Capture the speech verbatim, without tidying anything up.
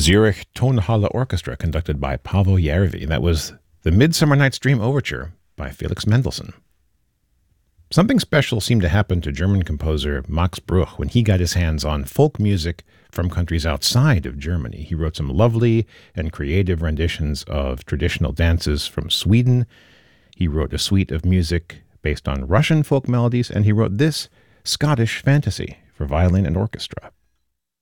Zurich Tonhalle Orchestra, conducted by Paavo Järvi. That was the Midsummer Night's Dream Overture by Felix Mendelssohn. Something special seemed to happen to German composer Max Bruch when he got his hands on folk music from countries outside of Germany. He wrote some lovely and creative renditions of traditional dances from Sweden. He wrote a suite of music based on Russian folk melodies, and he wrote this Scottish fantasy for violin and orchestra.